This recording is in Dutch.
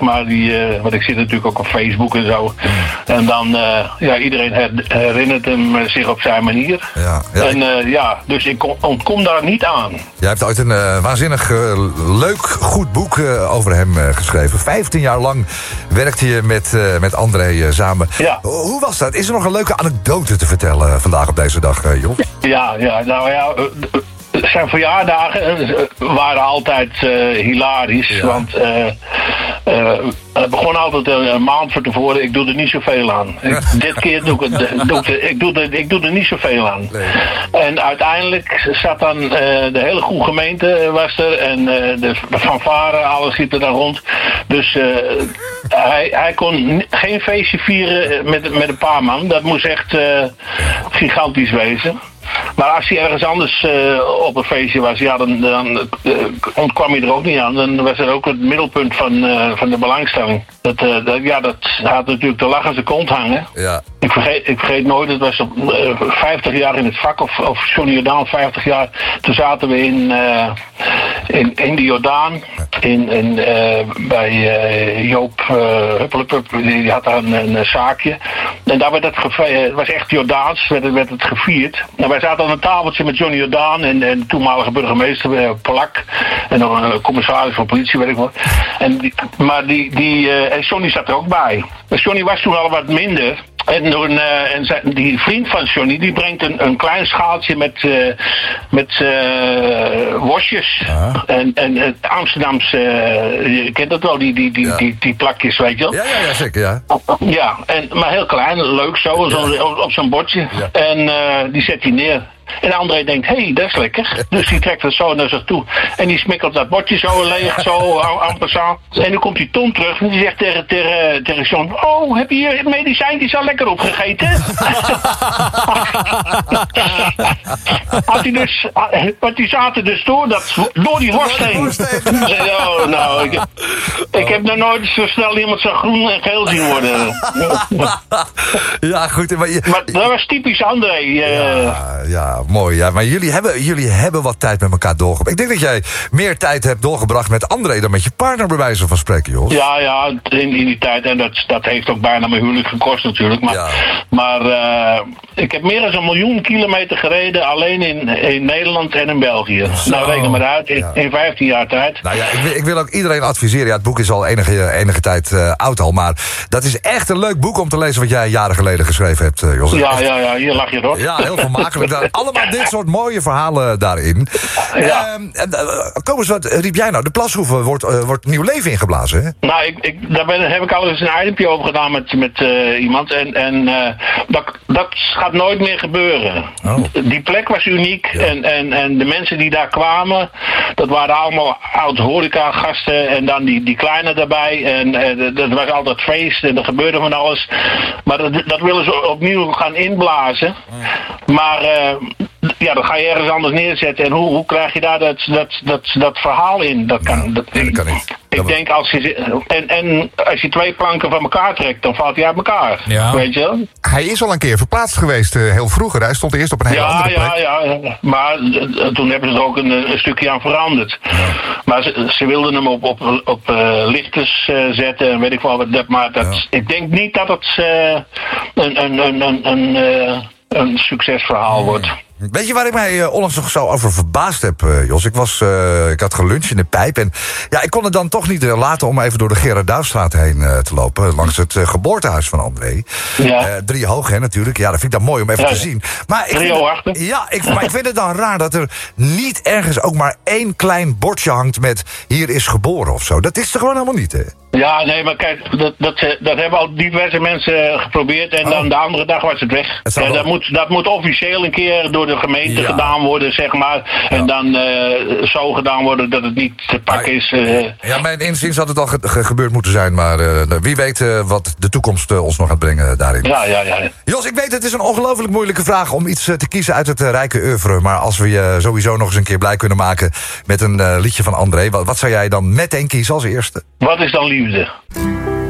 maar. Want ik zit natuurlijk ook op Facebook en zo. En dan, iedereen herinnert hem zich op zijn manier. Ja, dus ik ontkom daar niet aan. Jij hebt ooit een waanzinnig leuk, goed boek over hem geschreven. 15 jaar lang werkte je met André samen. Ja. Hoe was dat? Is er nog een leuke anekdote te vertellen vandaag op deze dag, Jos? Zijn verjaardagen waren altijd hilarisch. Ja. Want het begon altijd een maand van tevoren. Ik doe er niet zoveel aan. Dit keer ik doe er niet zoveel aan. Nee. En uiteindelijk zat dan de hele goede gemeente was er. En de fanfare, alles liep er dan rond. Dus hij kon geen feestje vieren met een paar man. Dat moest echt gigantisch wezen. Maar als hij ergens anders op een feestje was, dan ontkwam hij er ook niet aan. Dan was er ook het middelpunt van de belangstelling. Dat had natuurlijk te lachen aan zijn kont hangen. Ja. Ik vergeet nooit, het was op 50 jaar in het vak, of Johnny Jordaan 50 jaar. Toen zaten we in de Jordaan, bij Joop Huppelepup, die had daar een zaakje. En daar werd het was echt Jordaans, werd het gevierd. En wij zaten aan een tafeltje met Johnny Jordaan en de toenmalige burgemeester Polak. En nog een commissaris van politie, weet ik wat. En Johnny zat er ook bij. Johnny was toen al wat minder. Die vriend van Johnny, die brengt een klein schaaltje met worstjes. Ah. En het Amsterdamse, je kent dat wel, die plakjes, weet je wel? Ja, zeker, ja. Ja, maar heel klein, leuk zo, op zo'n bordje. Ja. En die zet hij neer. En André denkt, hé, dat is lekker. Dus die trekt het zo naar zich toe. En die smikkelt dat bordje zo leeg, zo en dan komt die Tom terug en die zegt tegen John, oh, heb je hier het medicijn, die is al lekker opgegeten? Want die zaten dus door die worst heen. Ik heb nog nooit zo snel iemand zo groen en geel zien worden. Ja, goed. Maar dat was typisch André. Ja, mooi. Ja. Maar jullie hebben wat tijd met elkaar doorgebracht. Ik denk dat jij meer tijd hebt doorgebracht met André dan met je partner, bij wijze van spreken, Jos. Ja, in die tijd. En dat heeft ook bijna mijn huwelijk gekost natuurlijk. Maar ik heb meer dan 1 miljoen kilometer gereden, alleen in Nederland en in België. Zo. Nou, reken maar uit, in 15 jaar tijd. Nou ja, ik wil ook iedereen adviseren. Ja, het boek is al enige tijd oud al. Maar dat is echt een leuk boek om te lezen wat jij jaren geleden geschreven hebt, Jos. Ja, hier lag je toch? Ja, heel vermakelijk. Allemaal dit soort mooie verhalen daarin. Ja. Kom eens, wat riep jij nou? De Plashoeve wordt nieuw leven ingeblazen, hè? Nou, daar heb ik al eens een itempje over gedaan met iemand. En dat gaat nooit meer gebeuren. Oh. Die plek was uniek. Ja. En de mensen die daar kwamen, dat waren allemaal oud-horeca-gasten. En dan die kleine daarbij. En dat was altijd feest en er gebeurde van alles. Maar dat willen ze opnieuw gaan inblazen. Maar dat ga je ergens anders neerzetten. En hoe krijg je daar dat verhaal in? Dat kan niet. Ik denk als je 2 planken van elkaar trekt, dan valt hij uit elkaar. Ja. Weet je wel? Hij is al een keer verplaatst geweest, heel vroeger. Hij stond eerst op een hele andere plek. Ja. Maar toen hebben ze er ook een stukje aan veranderd. Ja. Maar ze wilden hem op lichters zetten en weet ik wel wat. Maar ik denk niet dat het een succesverhaal wordt. Weet je waar ik mij onlangs nog zo over verbaasd heb, Jos? Ik had geluncht in de Pijp en ik kon het dan toch niet laten om even door de Gerard Douwstraat heen te lopen, langs het geboortehuis van André. Ja. 3 hoog, hè, natuurlijk. Ja, dat vind ik dan mooi om even te zien. Maar ik vind het dan raar dat er niet ergens ook maar 1 klein bordje hangt met hier is geboren of zo. Dat is er gewoon helemaal niet, hè? Ja, nee, maar kijk, dat hebben al diverse mensen geprobeerd en dan de andere dag was het weg. Dat moet officieel een keer door de gemeente gedaan worden, zeg maar. En dan zo gedaan worden dat het niet te pakken is. Mijn inziens had het al gebeurd moeten zijn, maar wie weet wat de toekomst ons nog gaat brengen daarin. Ja. Jos, ik weet het is een ongelooflijk moeilijke vraag om iets te kiezen uit het rijke oeuvre, maar als we je sowieso nog eens een keer blij kunnen maken met een liedje van André, wat zou jij dan meteen kiezen als eerste? Wat is dan liefde?